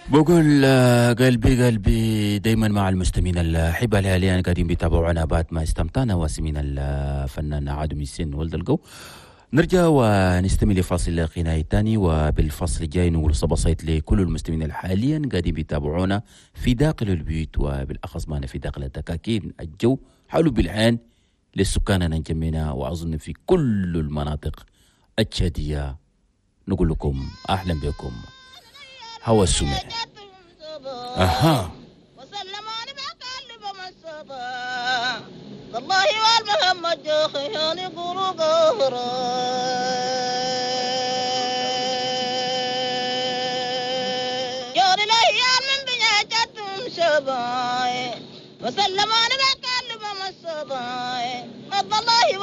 بقول قلبي قلبي دايما مع المستمعين الأحبة الحاليا قاعدين بيتابعونا بعد ما استمتعنا واسمين الفنان عادل السن ولد القو. نرجع ونستمع لفاصل غنائي تاني، وبالفصل الجاي نقول صباصيت لكل المستمعين الحاليا قاعدين بيتابعونا في داخل البيوت، وبالأخص معنا في داخل الدكاكين. الجو حلو بالعين للسكان نجمينا، وأظن في كل المناطق الشادية. نقول لكم أهلا بكم هوا السماء. أها وسلموني بقلب الصبا والله والمهم الجوخيان يقولوا قهرا جوري الأيام من بنيتهم شباي وسلموني بقلب الصبا والله